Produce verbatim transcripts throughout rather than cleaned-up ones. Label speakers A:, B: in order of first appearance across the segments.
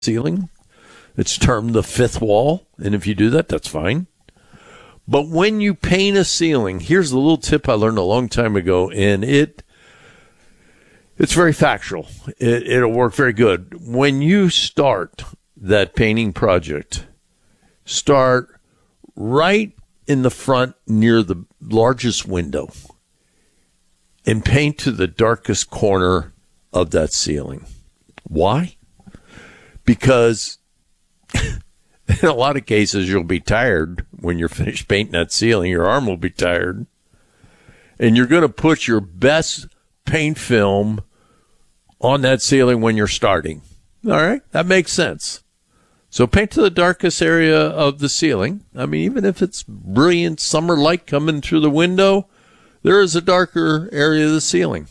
A: ceiling. It's termed the fifth wall, and if you do that, that's fine. But when you paint a ceiling, here's a little tip I learned a long time ago, and it it's very factual. It, it'll work very good. When you start that painting project, start right in the front near the largest window and paint to the darkest corner of that ceiling. Why? Because in a lot of cases, you'll be tired when you're finished painting that ceiling. Your arm will be tired. And you're going to put your best paint film on that ceiling when you're starting. All right? That makes sense. So paint to the darkest area of the ceiling. I mean, even if it's brilliant summer light coming through the window, there is a darker area of the ceiling.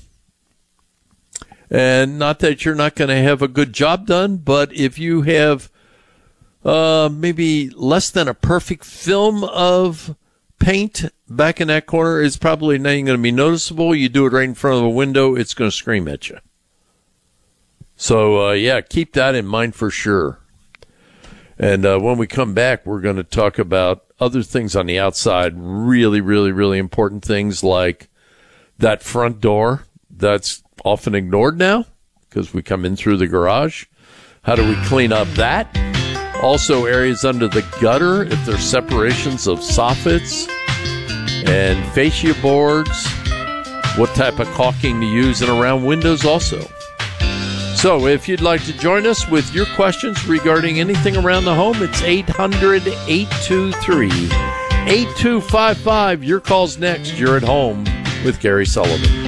A: And not that you're not going to have a good job done, but if you have uh, maybe less than a perfect film of paint back in that corner, it's probably not even going to be noticeable. You do it right in front of a window, it's going to scream at you. So, uh, yeah, keep that in mind for sure. And uh, when we come back, we're going to talk about other things on the outside, really, really, really important things like that front door that's often ignored now because we come in through the garage. How do we clean up that? Also, areas under the gutter, if there's separations of soffits and fascia boards, what type of caulking to use and around windows also. So if you'd like to join us with your questions regarding anything around the home, it's eight hundred, eight two three, eight two five five. Your call's next. You're at home with Gary Sullivan.